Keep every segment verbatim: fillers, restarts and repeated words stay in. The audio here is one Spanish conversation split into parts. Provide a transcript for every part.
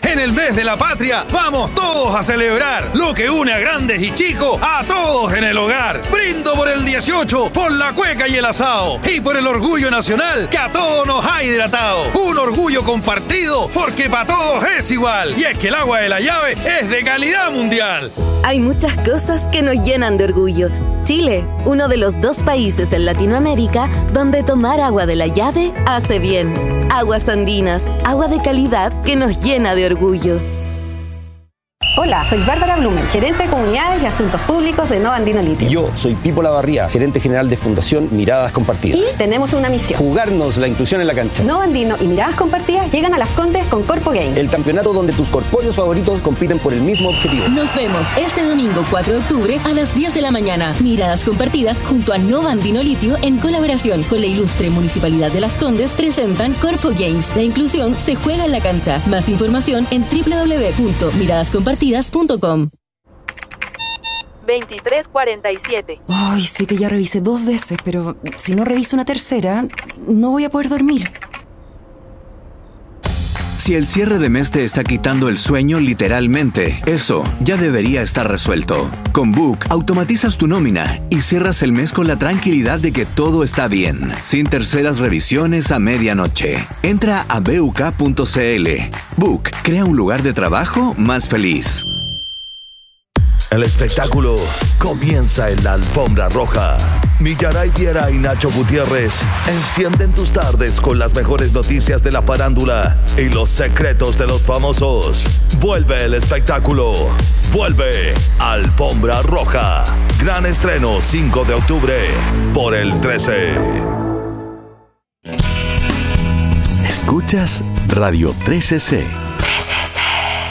En el mes de la patria, vamos todos a celebrar lo que une a grandes y chicos, a todos en el hogar. Brindo por el dieciocho, por la cueca y el asado, y por el orgullo nacional que a todos nos ha hidratado. Un orgullo compartido, porque para todos es igual. Y es que el agua de la llave es de calidad mundial. Hay muchas cosas que nos llenan de orgullo. Chile, uno de los dos países en Latinoamérica donde tomar agua de la llave hace bien. Aguas Andinas, agua de calidad que nos llena de orgullo. Hola, soy Bárbara Blumen, gerente de Comunidades y Asuntos Públicos de Nova Andino Litio. Y yo soy Pipo Lavarría, gerente general de Fundación Miradas Compartidas. Y tenemos una misión: jugarnos la inclusión en la cancha. Nova Andino y Miradas Compartidas llegan a Las Condes con Corpo Games, el campeonato donde tus corpóreos favoritos compiten por el mismo objetivo. Nos vemos este domingo cuatro de octubre a las diez de la mañana. Miradas Compartidas junto a Nova Andino Litio en colaboración con la ilustre Municipalidad de Las Condes presentan Corpo Games. La inclusión se juega en la cancha. Más información en doble u doble u doble u punto miradas compartidas punto com. veintitrés cuarenta y siete. Ay, sí que ya revisé dos veces, pero si no reviso una tercera, no voy a poder dormir. Si el cierre de mes te está quitando el sueño literalmente, eso ya debería estar resuelto. Con Book, automatizas tu nómina y cierras el mes con la tranquilidad de que todo está bien, sin terceras revisiones a medianoche. Entra a b u k punto c l. Book, crea un lugar de trabajo más feliz. El espectáculo comienza en la alfombra roja. Millaray Viera y Nacho Gutiérrez encienden tus tardes con las mejores noticias de la farándula y los secretos de los famosos. Vuelve el espectáculo. Vuelve Alfombra Roja. Gran estreno cinco de octubre por el trece. Escuchas Radio trece C. trece C.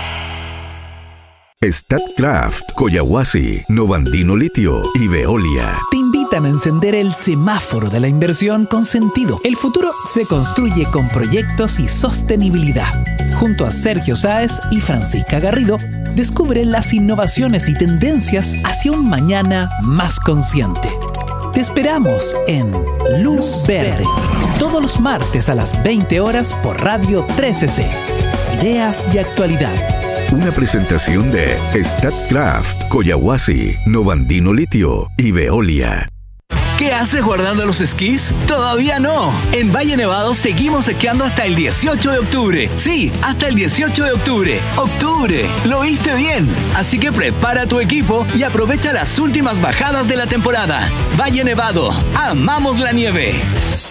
Statkraft, Coyahuasi, Nova Andino Litio y Veolia te invitan a encender el semáforo de la inversión con sentido. El futuro se construye con proyectos y sostenibilidad. Junto a Sergio Sáez y Francisca Garrido, descubre las innovaciones y tendencias hacia un mañana más consciente. Te esperamos en Luz Verde, todos los martes a las veinte horas por Radio trece C. Ideas y actualidad. Una presentación de Statkraft, Coyahuasi, Nova Andino Litio y Veolia. ¿Qué haces guardando los esquís? ¡Todavía no! En Valle Nevado seguimos esquiando hasta el dieciocho de octubre. Sí, hasta el dieciocho de octubre. ¡Octubre! ¡Lo oíste bien! Así que prepara tu equipo y aprovecha las últimas bajadas de la temporada. Valle Nevado. ¡Amamos la nieve!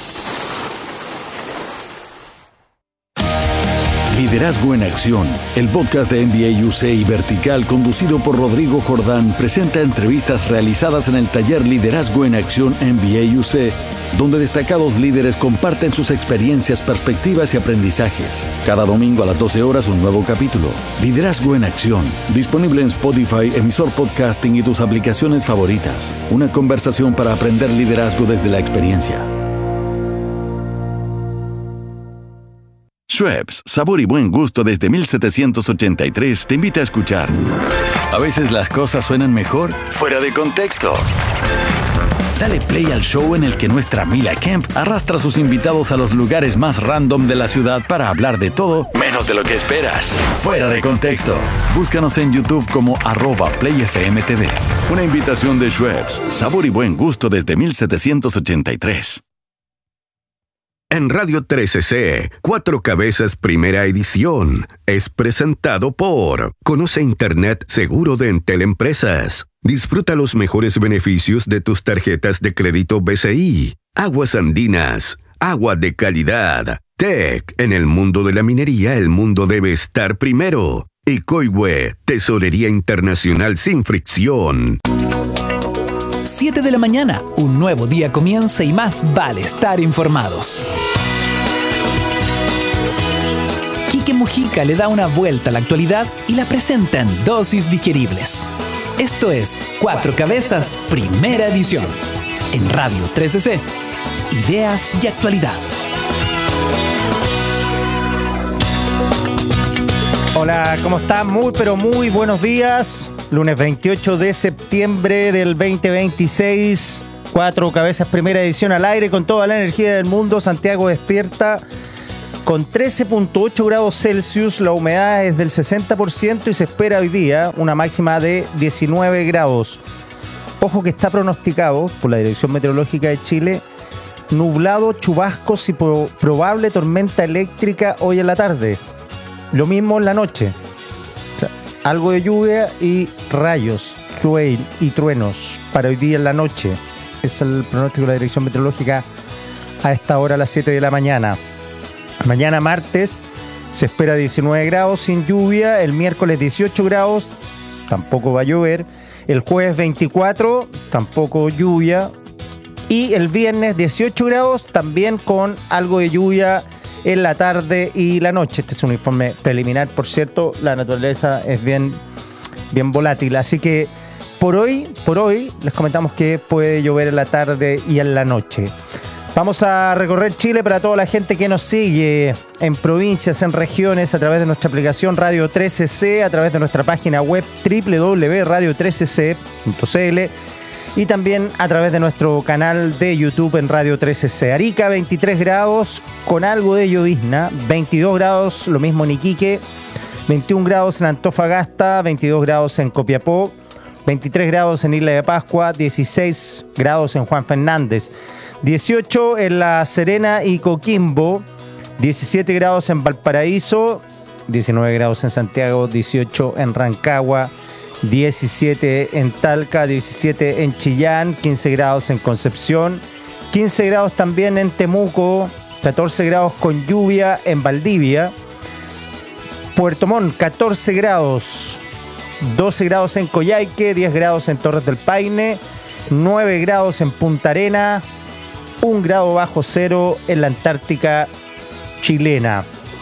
Liderazgo en Acción, el podcast de N B A U C y Vertical, conducido por Rodrigo Jordán, presenta entrevistas realizadas en el taller Liderazgo en Acción N B A U C, donde destacados líderes comparten sus experiencias, perspectivas y aprendizajes. Cada domingo a las doce horas un nuevo capítulo. Liderazgo en Acción, disponible en Spotify, emisor podcasting y tus aplicaciones favoritas. Una conversación para aprender liderazgo desde la experiencia. Schweppes, sabor y buen gusto desde mil setecientos ochenta y tres, te invita a escuchar. A veces las cosas suenan mejor fuera de contexto. Dale play al show en el que nuestra Mila Kemp arrastra a sus invitados a los lugares más random de la ciudad para hablar de todo, menos de lo que esperas. Fuera de contexto. Búscanos en YouTube como arroba PlayFMTV. Una invitación de Schweppes, sabor y buen gusto desde mil setecientos ochenta y tres. En Radio trece C, Cuatro Cabezas Primera Edición, es presentado por Conoce Internet seguro de Entel Empresas. Disfruta los mejores beneficios de tus tarjetas de crédito B C I. Aguas Andinas, agua de calidad. Tech, en el mundo de la minería el mundo debe estar primero. Y Coihue, tesorería internacional sin fricción. siete de la mañana, un nuevo día comienza y más vale estar informados. Quique Mujica le da una vuelta a la actualidad y la presenta en dosis digeribles. Esto es Cuatro Cabezas, Primera Edición. En Radio trece C, ideas y actualidad. Hola, ¿cómo están? Muy, pero muy buenos días. Lunes veintiocho de septiembre del veinte veintiséis. Cuatro Cabezas, Primera Edición al aire con toda la energía del mundo. Santiago despierta. con trece punto ocho grados Celsius, la humedad es del sesenta por ciento y se espera hoy día una máxima de diecinueve grados. Ojo que está pronosticado por la Dirección Meteorológica de Chile nublado, chubascos y pro- probable tormenta eléctrica hoy en la tarde. Lo mismo en la noche. O sea, algo de lluvia y rayos, trueno y truenos para hoy día en la noche. Es el pronóstico de la Dirección Meteorológica a esta hora a las siete de la mañana. Mañana martes se espera diecinueve grados sin lluvia. El miércoles dieciocho grados, tampoco va a llover. El jueves veinticuatro, tampoco lluvia. Y el viernes dieciocho grados, también con algo de lluvia en la tarde y la noche. Este es un informe preliminar, por cierto. La naturaleza es bien, bien volátil. Así que por hoy, por hoy les comentamos que puede llover en la tarde y en la noche. Vamos a recorrer Chile para toda la gente que nos sigue en provincias, en regiones, a través de nuestra aplicación Radio trece C, a través de nuestra página web doble u doble u doble u punto radio trece c punto c l y también a través de nuestro canal de YouTube en Radio trece C. Arica, veintitrés grados, con algo de llovizna, veintidós grados, lo mismo en Iquique, veintiún grados en Antofagasta, veintidós grados en Copiapó, veintitrés grados en Isla de Pascua, dieciséis grados en Juan Fernández, dieciocho en La Serena y Coquimbo, diecisiete grados en Valparaíso, diecinueve grados en Santiago, dieciocho en Rancagua, diecisiete en Talca, diecisiete en Chillán, quince grados en Concepción, quince grados también en Temuco, catorce grados con lluvia en Valdivia, Puerto Montt, catorce grados, doce grados en Coyhaique, diez grados en Torres del Paine, nueve grados en Punta Arenas, un grado bajo cero en la Antártica chilena.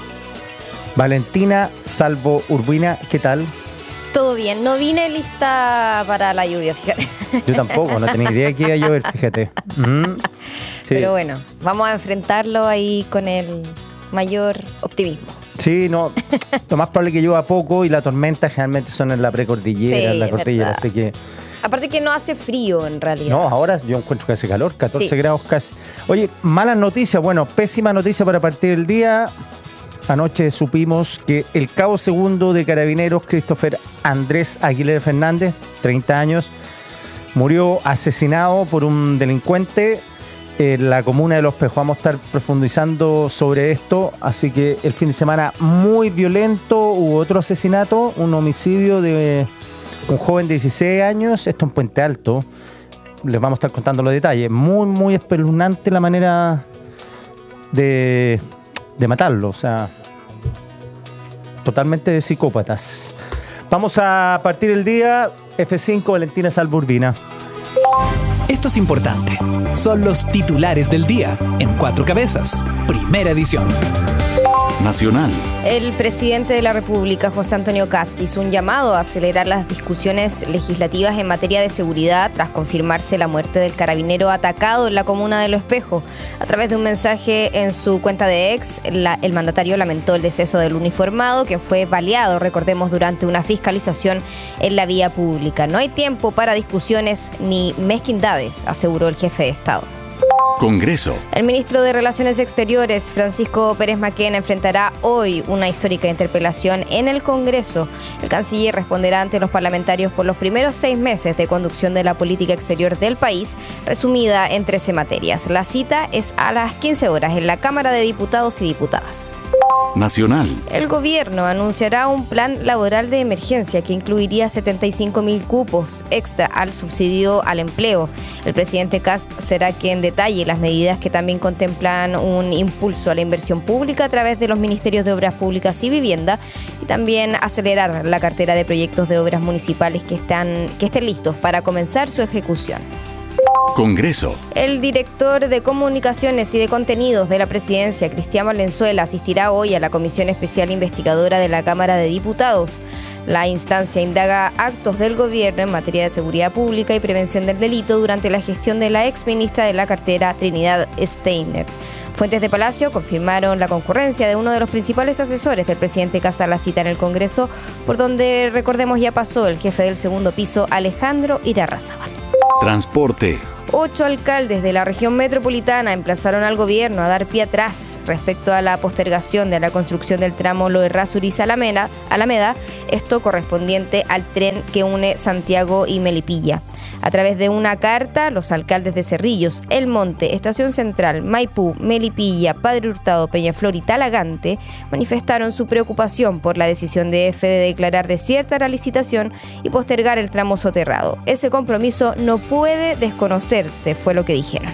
Valentina Salvo Urbina, ¿qué tal? Todo bien, no vine lista para la lluvia, fíjate. Yo tampoco, no tenía idea que iba a llover, fíjate. Mm, sí. Pero bueno, vamos a enfrentarlo ahí con el mayor optimismo. Sí, no, lo más probable es que llueva poco y las tormentas generalmente son en la precordillera, Sí, en la cordillera, verdad. así que... Aparte que no hace frío en realidad. No, ahora yo encuentro que hace calor, catorce Sí. grados casi. Oye, malas noticias, bueno, pésima noticia para partir el día. Anoche supimos que el cabo segundo de Carabineros, Christopher Andrés Aguilera Fernández, treinta años, murió asesinado por un delincuente en la comuna de Los Pejos. Vamos a estar profundizando sobre esto, así que el fin de semana muy violento, hubo otro asesinato, un homicidio de un joven de dieciséis años, esto en Puente Alto. Les vamos a estar contando los detalles. Muy, muy espeluznante la manera de... de matarlo, o sea, totalmente de psicópatas. Vamos a partir el día F cinco, Valentina Salvo Urbina. Esto es importante. Son los titulares del día en Cuatro Cabezas, primera edición. Nacional. El presidente de la República, José Antonio Kast, hizo un llamado a acelerar las discusiones legislativas en materia de seguridad tras confirmarse la muerte del carabinero atacado en la comuna de Los Espejos. A través de un mensaje en su cuenta de ex, la, el mandatario lamentó el deceso del uniformado, que fue baleado, recordemos, durante una fiscalización en la vía pública. No hay tiempo para discusiones ni mezquindades, aseguró el jefe de Estado. Congreso. El ministro de Relaciones Exteriores, Francisco Pérez Maquena, enfrentará hoy una histórica interpelación en el Congreso. El canciller responderá ante los parlamentarios por los primeros seis meses de conducción de la política exterior del país, resumida en trece materias. La cita es a las quince horas en la Cámara de Diputados y Diputadas. Nacional. El gobierno anunciará un plan laboral de emergencia que incluiría setenta y cinco mil cupos extra al subsidio al empleo. El presidente Kast será quien detalle las medidas que también contemplan un impulso a la inversión pública a través de los ministerios de Obras Públicas y Vivienda y también acelerar la cartera de proyectos de obras municipales que están, que estén listos para comenzar su ejecución. Congreso. El director de Comunicaciones y de Contenidos de la Presidencia, Cristian Valenzuela, asistirá hoy a la Comisión Especial Investigadora de la Cámara de Diputados. La instancia indaga actos del gobierno en materia de seguridad pública y prevención del delito durante la gestión de la exministra de la cartera, Trinidad Steiner. Fuentes de Palacio confirmaron la concurrencia de uno de los principales asesores del presidente Kast a la cita en el Congreso, por donde, recordemos, ya pasó el jefe del segundo piso, Alejandro Irarrázaval. Transporte. Ocho alcaldes de la región metropolitana emplazaron al gobierno a dar pie atrás respecto a la postergación de la construcción del tramo Lo Errázuriz-Alameda, Alameda, esto correspondiente al tren que une Santiago y Melipilla. A través de una carta, los alcaldes de Cerrillos, El Monte, Estación Central, Maipú, Melipilla, Padre Hurtado, Peñaflor y Talagante manifestaron su preocupación por la decisión de F de declarar desierta la licitación y postergar el tramo soterrado. Ese compromiso no puede desconocerse, fue lo que dijeron.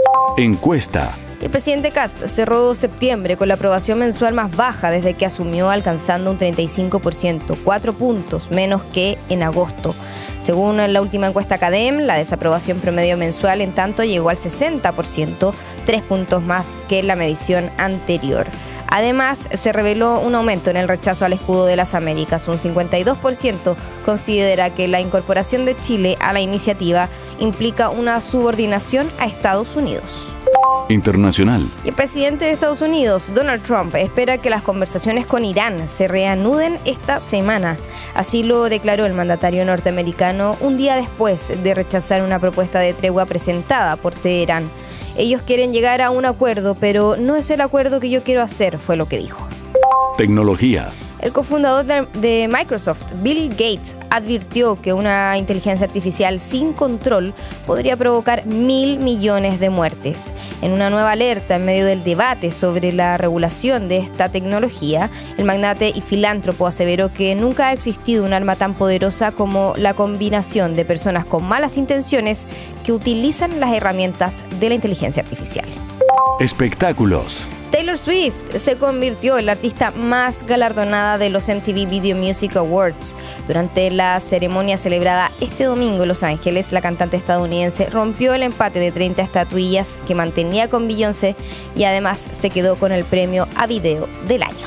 Encuesta. El presidente Kast cerró septiembre con la aprobación mensual más baja desde que asumió, alcanzando un treinta y cinco por ciento, cuatro puntos menos que en agosto. Según la última encuesta CADEM, la desaprobación promedio mensual en tanto llegó al sesenta por ciento, tres puntos más que en la medición anterior. Además, se reveló un aumento en el rechazo al escudo de las Américas. Un cincuenta y dos por ciento considera que la incorporación de Chile a la iniciativa implica una subordinación a Estados Unidos. Internacional. Y el presidente de Estados Unidos, Donald Trump, espera que las conversaciones con Irán se reanuden esta semana. Así lo declaró el mandatario norteamericano un día después de rechazar una propuesta de tregua presentada por Teherán. Ellos quieren llegar a un acuerdo, pero no es el acuerdo que yo quiero hacer, fue lo que dijo. Tecnología. El cofundador de, de Microsoft, Bill Gates, advirtió que una inteligencia artificial sin control podría provocar mil millones de muertes. En una nueva alerta en medio del debate sobre la regulación de esta tecnología, el magnate y filántropo aseveró que nunca ha existido un arma tan poderosa como la combinación de personas con malas intenciones que utilizan las herramientas de la inteligencia artificial. Espectáculos. Taylor Swift se convirtió en la artista más galardonada de los M T V Video Music Awards. Durante la ceremonia celebrada este domingo en Los Ángeles, la cantante estadounidense rompió el empate de treinta estatuillas que mantenía con Beyoncé y además se quedó con el premio a video del año.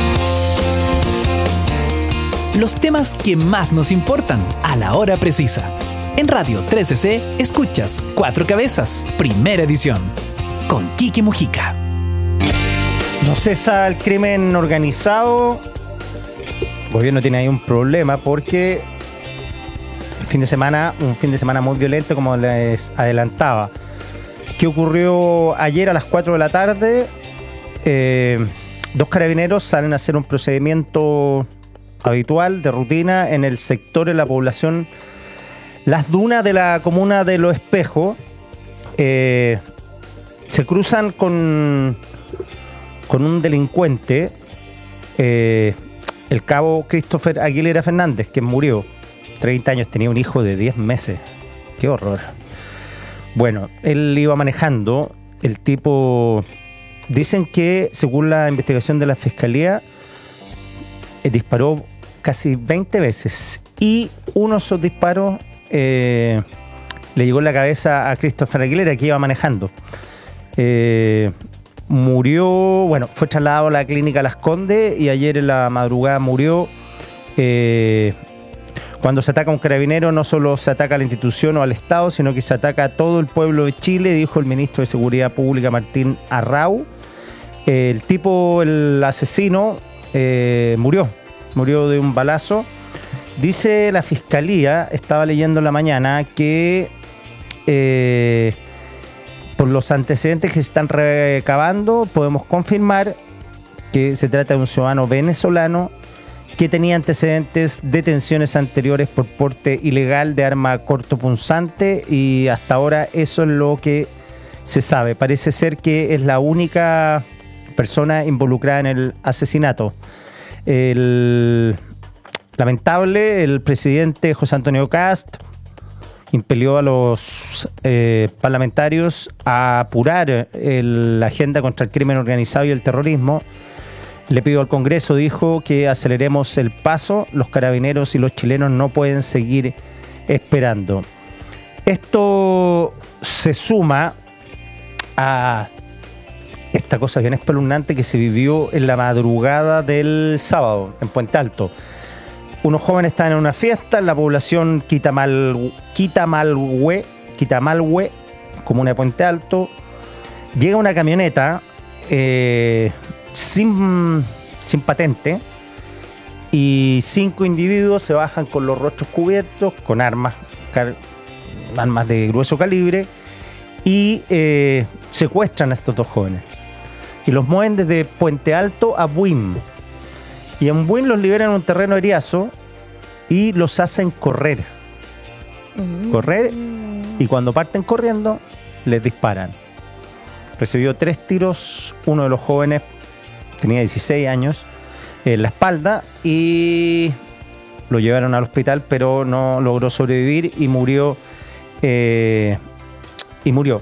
Los temas que más nos importan a la hora precisa. En Radio trece C escuchas Cuatro Cabezas, primera edición, con Kiki Mujica. No cesa el crimen organizado. El gobierno tiene ahí un problema porque el fin de semana, un fin de semana muy violento, como les adelantaba. ¿Qué ocurrió ayer a las cuatro de la tarde? Eh, dos carabineros salen a hacer un procedimiento habitual, de rutina, en el sector de la población Las Dunas de la comuna de Los Espejos. Eh, se cruzan con... con un delincuente, eh, el cabo Christopher Aguilera Fernández, que murió, treinta años, tenía un hijo de diez meses. ¡Qué horror! Bueno, él iba manejando, el tipo... Dicen que, según la investigación de la Fiscalía, eh, disparó casi veinte veces. Y uno de esos disparos eh, le llegó en la cabeza a Christopher Aguilera, que iba manejando. Eh... Murió, bueno, fue trasladado a la clínica Las Condes y ayer en la madrugada murió. Eh, cuando se ataca a un carabinero no solo se ataca a la institución o al Estado, sino que se ataca a todo el pueblo de Chile, dijo el ministro de Seguridad Pública Martín Arrau. Eh, el tipo, el asesino, eh, murió, murió de un balazo. Dice la Fiscalía, estaba leyendo en la mañana, que... Eh, por los antecedentes que se están recabando, podemos confirmar que se trata de un ciudadano venezolano que tenía antecedentes de detenciones anteriores por porte ilegal de arma cortopunzante y hasta ahora eso es lo que se sabe. Parece ser que es la única persona involucrada en el asesinato. El lamentable, el presidente José Antonio Kast impelió a los eh, parlamentarios a apurar el, la agenda contra el crimen organizado y el terrorismo. Le pido al Congreso, dijo, que aceleremos el paso. Los carabineros y los chilenos no pueden seguir esperando. Esto se suma a esta cosa bien espeluznante que se vivió en la madrugada del sábado en Puente Alto. Unos jóvenes estaban en una fiesta en la población Quitamal, Quitamalhue, Quitamalhue, comuna de Puente Alto. Llega una camioneta eh, sin, sin patente y cinco individuos se bajan con los rostros cubiertos, con armas, car, armas de grueso calibre y eh, secuestran a estos dos jóvenes y los mueven desde Puente Alto a Buin, y en Buin los liberan en un terreno eriazo y los hacen correr mm. correr y cuando parten corriendo les disparan. Recibió tres tiros uno de los jóvenes, tenía dieciséis años, en la espalda, y lo llevaron al hospital, pero no logró sobrevivir y murió. Eh, y murió.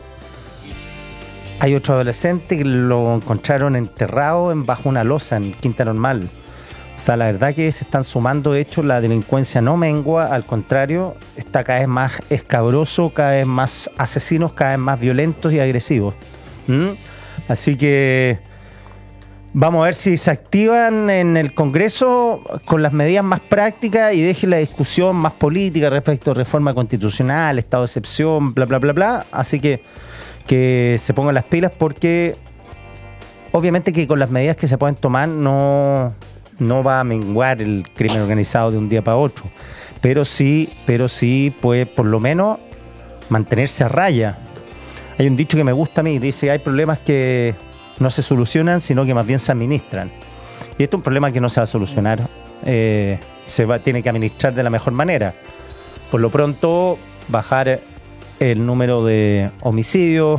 Hay otro adolescente que lo encontraron enterrado en bajo una losa en Quinta Normal. O sea, la verdad que se están sumando hechos, la delincuencia no mengua, al contrario, está cada vez más escabroso, cada vez más asesinos, cada vez más violentos y agresivos. ¿Mm? Así que vamos a ver si se activan en el Congreso con las medidas más prácticas y dejen la discusión más política respecto a reforma constitucional, estado de excepción, bla, bla, bla, bla. Así que que se pongan las pilas, porque obviamente que con las medidas que se pueden tomar no, no va a menguar el crimen organizado de un día para otro. Pero sí, pero sí puede por lo menos mantenerse a raya. Hay un dicho que me gusta a mí, dice, hay problemas que no se solucionan, sino que más bien se administran. Y esto es un problema que no se va a solucionar, eh, se va, tiene que administrar de la mejor manera. Por lo pronto, bajar el número de homicidios,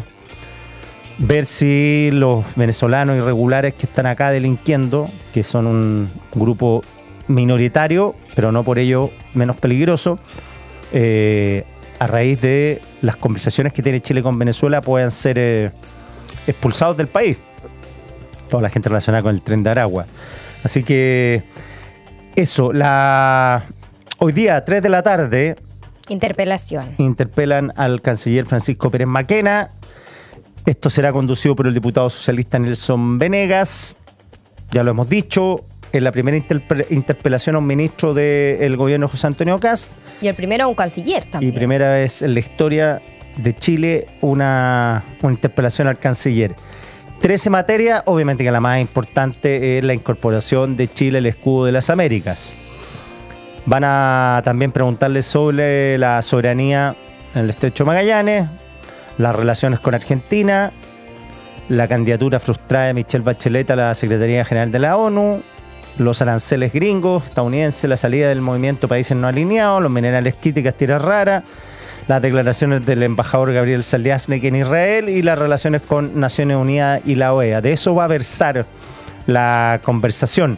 ver si los venezolanos irregulares que están acá delinquiendo, que son un grupo minoritario, pero no por ello menos peligroso, eh, a raíz de las conversaciones que tiene Chile con Venezuela, puedan ser eh, expulsados del país. Toda la gente relacionada con el Tren de Aragua. Así que eso, la hoy día, tres de la tarde, interpelación. Interpelan al canciller Francisco Pérez Maquena. Esto será conducido por el diputado socialista Nelson Venegas. Ya lo hemos dicho, es la primera interpe- interpelación a un ministro del gobierno José Antonio Kast. Y el primero a un canciller también. Y primera vez en la historia de Chile una, una interpelación al canciller. trece materias, obviamente que la más importante es la incorporación de Chile al escudo de las Américas. Van a también preguntarle sobre la soberanía en el Estrecho de Magallanes, las relaciones con Argentina, la candidatura frustrada de Michelle Bachelet a la Secretaría General de la ONU, los aranceles gringos, estadounidenses, la salida del movimiento Países No Alineados, los minerales críticas, tierras raras, las declaraciones del embajador Gabriel Saliasnik en Israel y las relaciones con Naciones Unidas y la O E A. De eso va a versar la conversación.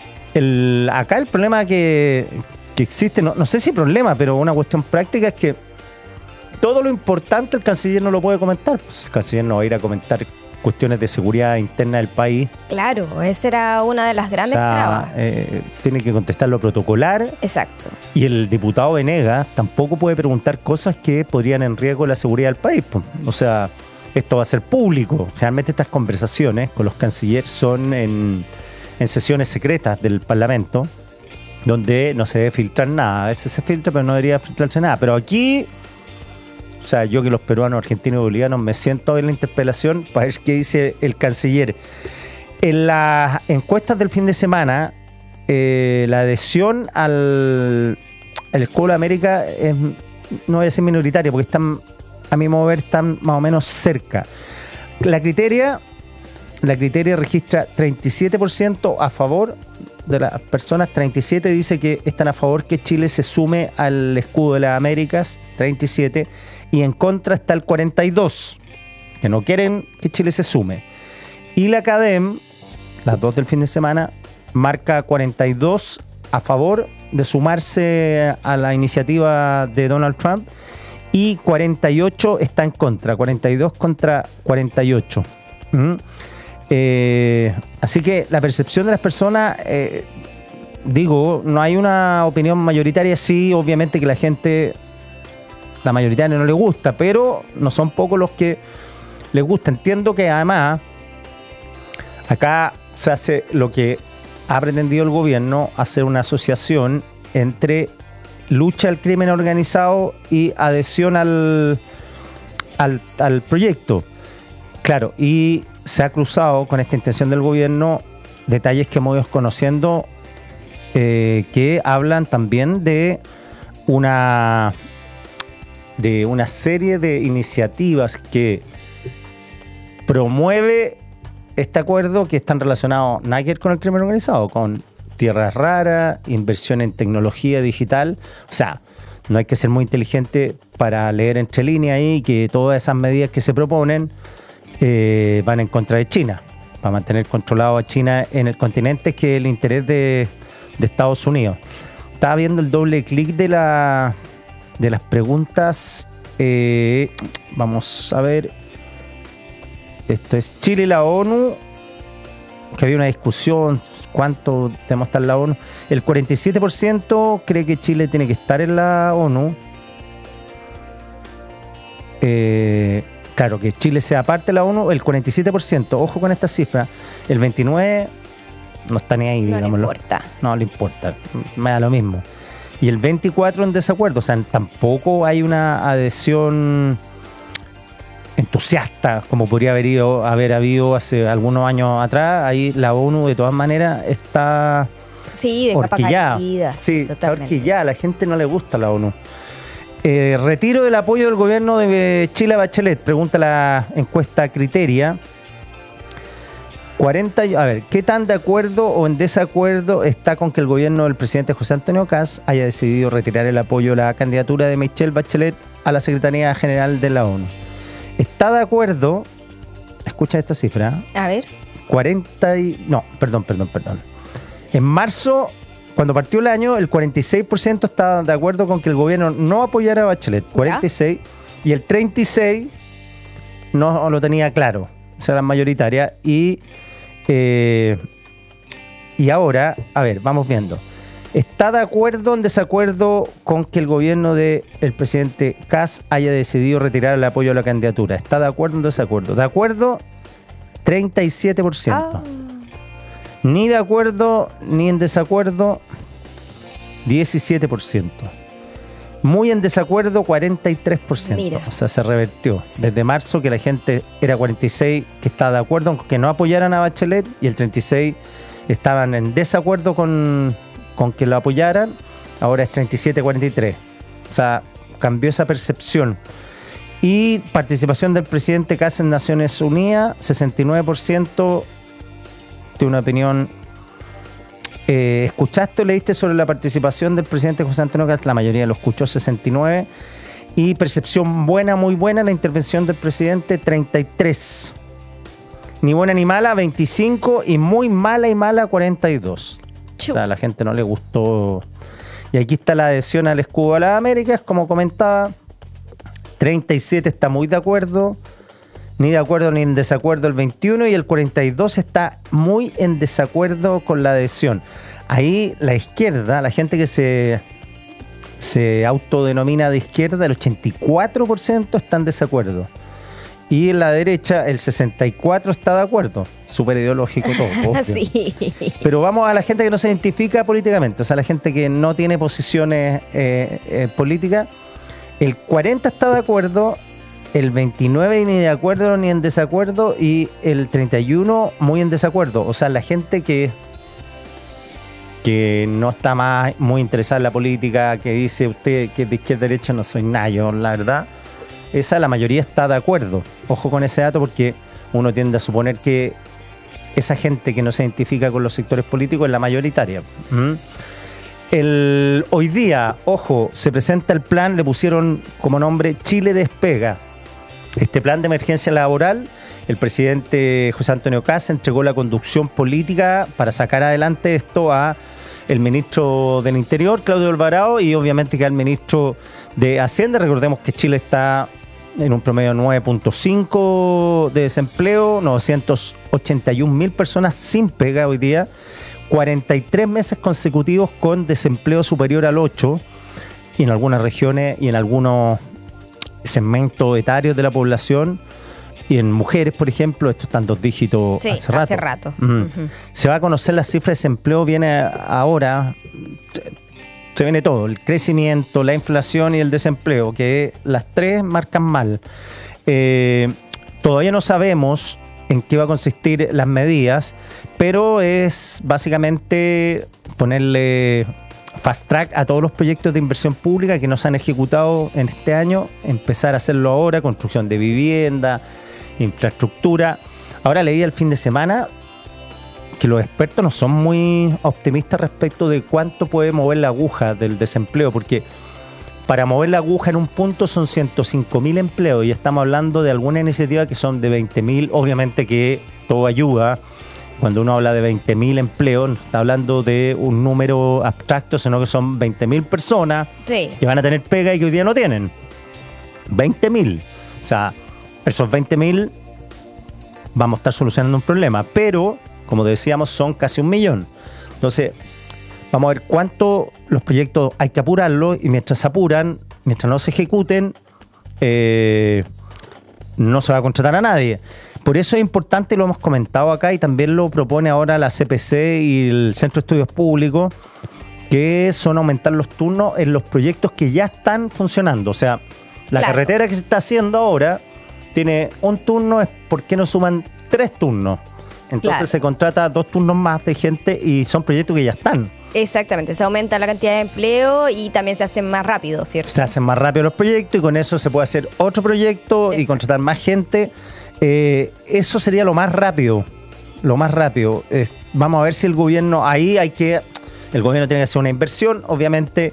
El, acá el problema que, que existe, no, no sé si problema, pero una cuestión práctica es que todo lo importante el canciller no lo puede comentar. Pues el canciller no va a ir a comentar cuestiones de seguridad interna del país. Claro, esa era una de las grandes o sea, trabas. Eh, tiene que contestar lo protocolar. Exacto. Y el diputado Venegas tampoco puede preguntar cosas que podrían en riesgo la seguridad del país. Pues. O sea, esto va a ser público. Generalmente estas conversaciones con los cancilleres son en, en sesiones secretas del Parlamento, donde no se debe filtrar nada. A veces se filtra, pero no debería filtrarse nada. Pero aquí... O sea, yo que los peruanos, argentinos y bolivianos me siento a ver la interpelación para ver qué dice el canciller. En las encuestas del fin de semana, eh, la adhesión al, al escudo de América es, no voy a decir minoritaria, porque están, a mi modo de ver, están más o menos cerca. La criteria, la criteria registra treinta y siete por ciento a favor de las personas, treinta y siete por ciento dice que están a favor que Chile se sume al escudo de las Américas, treinta y siete por ciento, y en contra está el cuarenta y dos por ciento, que no quieren que Chile se sume. Y la CADEM, las dos del fin de semana, marca cuarenta y dos a favor de sumarse a la iniciativa de Donald Trump y cuarenta y ocho está en contra, cuarenta y dos contra cuarenta y ocho. ¿Mm? Eh, así que la percepción de las personas, eh, digo, no hay una opinión mayoritaria, sí, obviamente que la gente... La mayoritaria no le gusta, pero no son pocos los que les gusta. Entiendo que además acá se hace lo que ha pretendido el gobierno, hacer una asociación entre lucha al crimen organizado y adhesión al, al, al proyecto. Claro, y se ha cruzado con esta intención del gobierno detalles que hemos ido conociendo eh, que hablan también de una... de una serie de iniciativas que promueve este acuerdo, que están relacionados nada que ver con el crimen organizado, con tierras raras, inversión en tecnología digital. O sea, no hay que ser muy inteligente para leer entre líneas ahí que todas esas medidas que se proponen eh, van en contra de China, para mantener controlado a China en el continente, que es el interés de, de Estados Unidos. Estaba viendo el doble clic de la de las preguntas. Eh, vamos a ver. Esto es Chile y la ONU, que había una discusión, ¿cuánto tenemos que estar en la ONU? El cuarenta y siete por ciento cree que Chile tiene que estar en la ONU. Eh, claro, que Chile sea parte de la ONU, el cuarenta y siete por ciento. Ojo con esta cifra. El veintinueve por ciento no está ni ahí, no digámoslo. le importa. No le importa, me da lo mismo. Y el veinticuatro por ciento en desacuerdo. O sea, tampoco hay una adhesión entusiasta como podría haber, ido, haber habido hace algunos años atrás. Ahí la ONU de todas maneras está sí, de horquillada. Sí, totalmente. está horquillada. A la gente no le gusta la ONU. Eh, retiro del apoyo del gobierno de Chile a Bachelet, pregunta la encuesta Criteria. cuarenta, a ver, ¿qué tan de acuerdo o en desacuerdo está con que el gobierno del presidente José Antonio Kast haya decidido retirar el apoyo a la candidatura de Michelle Bachelet a la Secretaría General de la ONU? Está de acuerdo, escucha esta cifra. A ver. cuarenta y, no, perdón, perdón, perdón. En marzo, cuando partió el año, el cuarenta y seis por ciento estaba de acuerdo con que el gobierno no apoyara a Bachelet. cuarenta y seis por ciento. Y el treinta y seis por ciento no lo tenía claro. Esa era la mayoritaria. Y, eh, y ahora, a ver, vamos viendo. ¿Está de acuerdo o en desacuerdo con que el gobierno del presidente Kast haya decidido retirar el apoyo a la candidatura? ¿Está de acuerdo o en desacuerdo? De acuerdo, treinta y siete por ciento. Oh. Ni de acuerdo ni en desacuerdo, diecisiete por ciento. Muy en desacuerdo, cuarenta y tres por ciento. Mira. O sea, se revertió. Sí. Desde marzo, que la gente era cuarenta y seis que estaba de acuerdo con que no apoyaran a Bachelet, y el treinta y seis estaban en desacuerdo con... con que lo apoyaran. Ahora es treinta y siete a cuarenta y tres. O sea, cambió esa percepción. Y participación del presidente Kast en Naciones Unidas, sesenta y nueve por ciento de una opinión. Eh, ¿Escuchaste o leíste sobre la participación del presidente José Antonio Kast? La mayoría lo escuchó, sesenta y nueve. Y percepción buena, muy buena, la intervención del presidente, treinta y tres. Ni buena ni mala, veinticinco. Y muy mala y mala, cuarenta y dos. O sea, a la gente no le gustó. Y aquí está la adhesión al escudo de las Américas, como comentaba. treinta y siete está muy de acuerdo. Ni de acuerdo ni en desacuerdo el veintiuno. Y el cuarenta y dos está muy en desacuerdo con la adhesión. Ahí la izquierda, la gente que se, se autodenomina de izquierda, el ochenta y cuatro por ciento está en desacuerdo. Y en la derecha, el sesenta y cuatro por ciento está de acuerdo. Súper ideológico todo. Obvio. Sí. Pero vamos a la gente que no se identifica políticamente, o sea, la gente que no tiene posiciones eh, eh, políticas. El cuarenta por ciento está de acuerdo, el veintinueve por ciento ni de acuerdo ni en desacuerdo, y el treinta y uno por ciento muy en desacuerdo. O sea, la gente que, que no está más muy interesada en la política, que dice usted que es de izquierda derecha, no soy nada, yo, la verdad. Esa, la mayoría está de acuerdo. Ojo con ese dato, porque uno tiende a suponer que esa gente que no se identifica con los sectores políticos es la mayoritaria. ¿Mm? El, hoy día, ojo, se presenta el plan, le pusieron como nombre Chile Despega. Este plan de emergencia laboral, el presidente José Antonio Kast entregó la conducción política para sacar adelante esto a el ministro del Interior, Claudio Alvarado, y obviamente que al ministro de Hacienda. Recordemos que Chile está en un promedio nueve punto cinco de desempleo, novecientos ochenta y un mil personas sin pega hoy día, cuarenta y tres meses consecutivos con desempleo superior al ocho, y en algunas regiones y en algunos segmentos etarios de la población, y en mujeres, por ejemplo, esto está en dos dígitos sí, hace rato. hace rato. Uh-huh. Uh-huh. Se va a conocer la cifra de desempleo, viene ahora. Se viene todo, el crecimiento, la inflación y el desempleo, que las tres marcan mal. Eh, todavía no sabemos en qué va a consistir las medidas, pero es básicamente ponerle fast track a todos los proyectos de inversión pública que no se han ejecutado en este año, empezar a hacerlo ahora, construcción de vivienda, infraestructura. Ahora leí el fin de semana que los expertos no son muy optimistas respecto de cuánto puede mover la aguja del desempleo, porque para mover la aguja en un punto son ciento cinco mil empleos y estamos hablando de alguna iniciativa que son de veinte mil, obviamente que todo ayuda. Cuando uno habla de veinte mil empleos, no está hablando de un número abstracto, sino que son veinte mil personas sí. que van a tener pega y que hoy día no tienen. veinte mil. O sea, esos veinte mil vamos a estar solucionando un problema, pero, como decíamos, son casi un millón. Entonces, vamos a ver cuánto los proyectos hay que apurarlos y mientras se apuran, mientras no se ejecuten, eh, no se va a contratar a nadie. Por eso es importante, lo hemos comentado acá y también lo propone ahora la C P C y el Centro de Estudios Públicos, que son aumentar los turnos en los proyectos que ya están funcionando. O sea, la claro. carretera que se está haciendo ahora tiene un turno, es ¿por qué no suman tres turnos? Entonces claro. se contrata dos turnos más de gente y son proyectos que ya están. Exactamente, se aumenta la cantidad de empleo y también se hacen más rápido, ¿cierto? Se hacen más rápido los proyectos y con eso se puede hacer otro proyecto Exacto. y contratar más gente. Eh, eso sería lo más rápido, lo más rápido. Eh, vamos a ver si el gobierno, ahí hay que, el gobierno tiene que hacer una inversión, obviamente,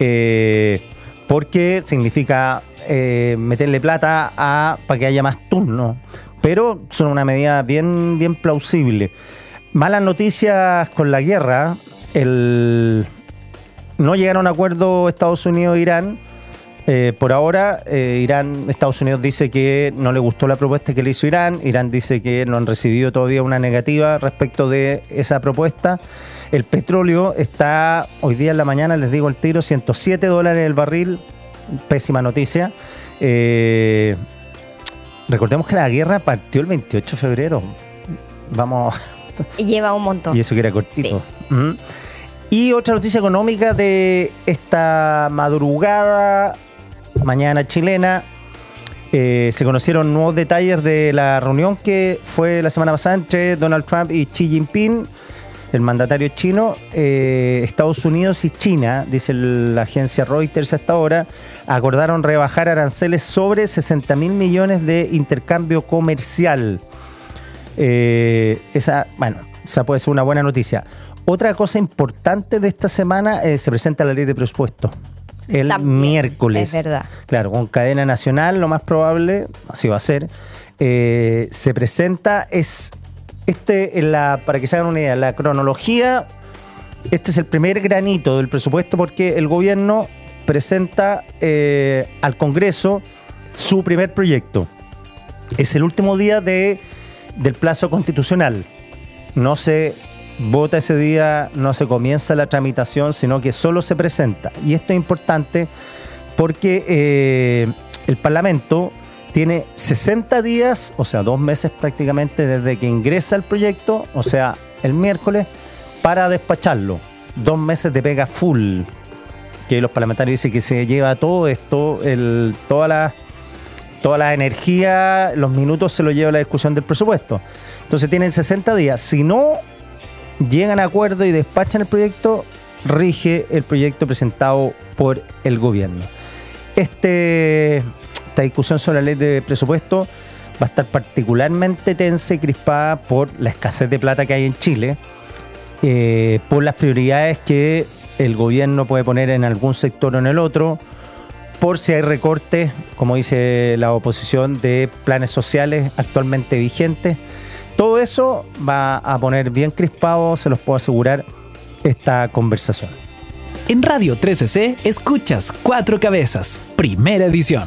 eh, porque significa eh, meterle plata a para que haya más turnos, pero son una medida bien, bien plausible. Malas noticias con la guerra, el, no llegaron a acuerdo Estados Unidos e Irán. Eh, por ahora, eh, Irán, Estados Unidos dice que no le gustó la propuesta que le hizo Irán. Irán dice que no han recibido todavía una negativa respecto de esa propuesta. El petróleo está, hoy día en la mañana, les digo el tiro, ciento siete dólares el barril. Pésima noticia. Eh, recordemos que la guerra partió el veintiocho de febrero. Vamos. Lleva un montón. Y eso que era cortito. Sí. Uh-huh. Y otra noticia económica de esta madrugada, mañana chilena, eh, se conocieron nuevos detalles de la reunión que fue la semana pasada entre Donald Trump y Xi Jinping, el mandatario chino. eh, Estados Unidos y China, dice la agencia Reuters hasta ahora, acordaron rebajar aranceles sobre sesenta mil millones de intercambio comercial. Eh, esa, bueno, esa puede ser una buena noticia. Otra cosa importante de esta semana, eh, se presenta la ley de presupuesto el También, miércoles. Es verdad. Claro, con cadena nacional, lo más probable, así va a ser. Eh, se presenta, es este, en la, para que se hagan una idea, la cronología, este es el primer granito del presupuesto porque el gobierno presenta eh, al Congreso su primer proyecto. Es el último día de, del plazo constitucional. No se vota ese día, no se comienza la tramitación, sino que solo se presenta. Y esto es importante porque eh, el Parlamento tiene sesenta días, o sea, dos meses prácticamente desde que ingresa el proyecto, o sea, el miércoles, para despacharlo. Dos meses de pega full, que los parlamentarios dicen que se lleva todo esto, el, toda la, toda la energía, los minutos se lo lleva la discusión del presupuesto. Entonces tienen sesenta días. Si no llegan a acuerdo y despachan el proyecto, rige el proyecto presentado por el gobierno. Este, esta discusión sobre la ley de presupuesto va a estar particularmente tensa y crispada por la escasez de plata que hay en Chile, eh, por las prioridades que el gobierno puede poner en algún sector o en el otro, por si hay recortes, como dice la oposición, de planes sociales actualmente vigentes. Todo eso va a poner bien crispado, se los puedo asegurar, esta conversación. En Radio trece C escuchas Cuatro Cabezas, primera edición.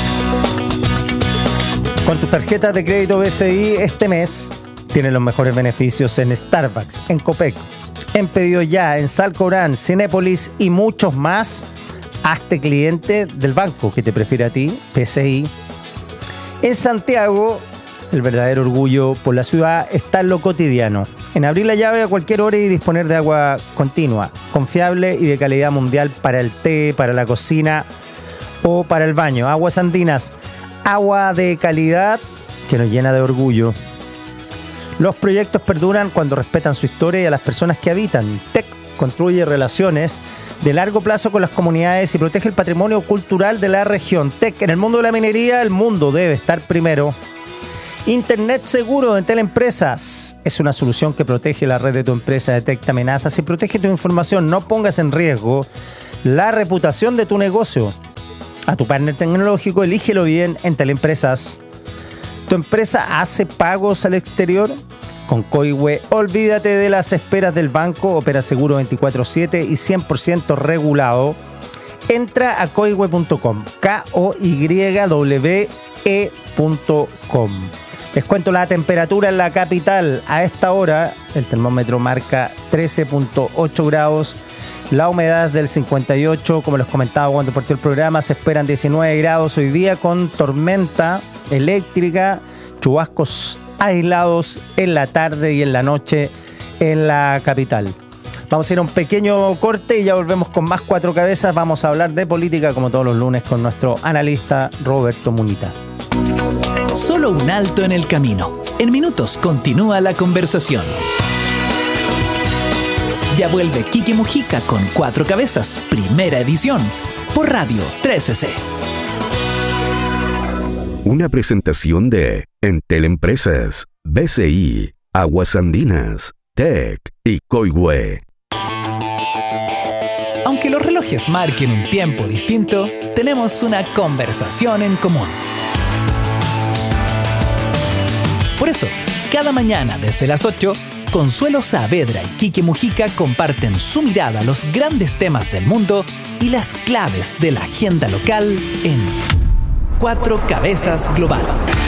Con tus tarjetas de crédito B C I este mes tienes los mejores beneficios en Starbucks, en Copec, en Pedido Ya, en Salcobrán, Cinépolis y muchos más. Hazte cliente del banco que te prefiere a ti, B C I. En Santiago, el verdadero orgullo por la ciudad está en lo cotidiano. En abrir la llave a cualquier hora y disponer de agua continua, confiable y de calidad mundial para el té, para la cocina o para el baño. Aguas Andinas, agua de calidad que nos llena de orgullo. Los proyectos perduran cuando respetan su historia y a las personas que habitan. Tec construye relaciones de largo plazo con las comunidades y protege el patrimonio cultural de la región. T E C, en el mundo de la minería, el mundo debe estar primero. Internet seguro de Teleempresas es una solución que protege la red de tu empresa, detecta amenazas y protege tu información. No pongas en riesgo la reputación de tu negocio. A tu partner tecnológico, elígelo bien en Teleempresas. ¿Tu empresa hace pagos al exterior? Con Coihue, olvídate de las esperas del banco, opera seguro veinticuatro siete y cien por ciento regulado. Entra a coihue punto com, K O Y W E punto com. Les cuento la temperatura en la capital. A esta hora, el termómetro marca trece punto ocho grados. La humedad es del cincuenta y ocho. Como les comentaba cuando partió el programa, se esperan diecinueve grados hoy día con tormenta eléctrica, chubascos aislados en la tarde y en la noche en la capital. Vamos a ir a un pequeño corte y ya volvemos con más Cuatro Cabezas. Vamos a hablar de política como todos los lunes con nuestro analista Roberto Munita. Solo un alto en el camino. En minutos continúa la conversación. Ya vuelve Quique Mujica con Cuatro Cabezas, primera edición, por Radio trece C. Una presentación de Entel Empresas, B C I, Aguas Andinas, T E C y Coihue. Aunque los relojes marquen un tiempo distinto, tenemos una conversación en común. Por eso, cada mañana desde las ocho, Consuelo Saavedra y Quique Mujica comparten su mirada a los grandes temas del mundo y las claves de la agenda local en Cuatro Cabezas Global.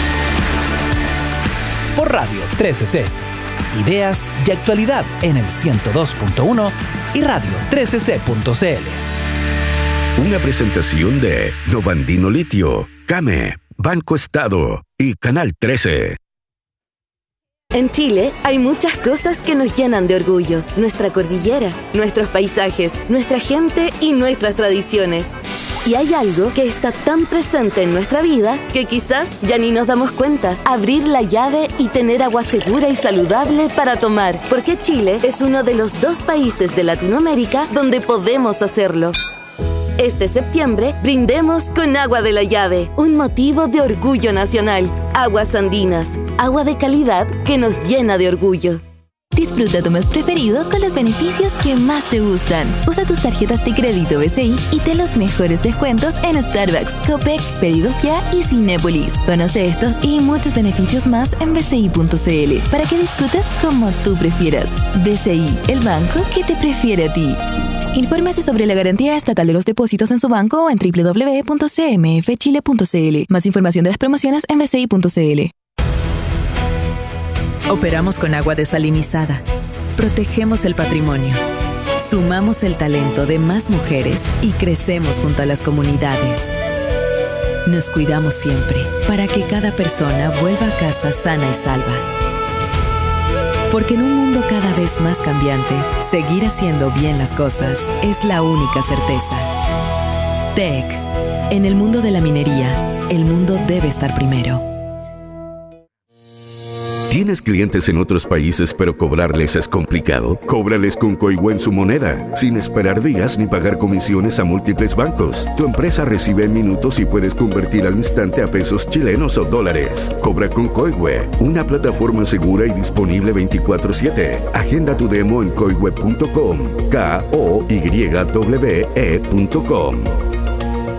Por Radio trece C. Ideas y actualidad en el ciento dos punto uno y radio trece c punto c l. Una presentación de Novandino Litio, Came, Banco Estado y Canal trece. En Chile hay muchas cosas que nos llenan de orgullo. Nuestra cordillera, nuestros paisajes, nuestra gente y nuestras tradiciones. Y hay algo que está tan presente en nuestra vida que quizás ya ni nos damos cuenta. Abrir la llave y tener agua segura y saludable para tomar. Porque Chile es uno de los dos países de Latinoamérica donde podemos hacerlo. Este septiembre, brindemos con agua de la llave, un motivo de orgullo nacional. Aguas Andinas, agua de calidad que nos llena de orgullo. Disfruta tu mes preferido con los beneficios que más te gustan. Usa tus tarjetas de crédito B C I y ten los mejores descuentos en Starbucks, Copec, Pedidos Ya y Cinépolis. Conoce estos y muchos beneficios más en b c i punto c l para que disfrutes como tú prefieras. B C I, el banco que te prefiere a ti. Infórmese sobre la garantía estatal de los depósitos en su banco o en doble u doble u doble u punto c m f chile punto c l. Más información de las promociones en b c i punto c l. Operamos con agua desalinizada. Protegemos el patrimonio. Sumamos el talento de más mujeres y crecemos junto a las comunidades. Nos cuidamos siempre para que cada persona vuelva a casa sana y salva. Porque en un mundo cada vez más cambiante, seguir haciendo bien las cosas es la única certeza. T E C. En el mundo de la minería, el mundo debe estar primero. ¿Tienes clientes en otros países pero cobrarles es complicado? Cóbrales con Coihue en su moneda, sin esperar días ni pagar comisiones a múltiples bancos. Tu empresa recibe en minutos y puedes convertir al instante a pesos chilenos o dólares. Cobra con Coihue, una plataforma segura y disponible veinticuatro siete. Agenda tu demo en coihue punto com, K O Y W E punto com.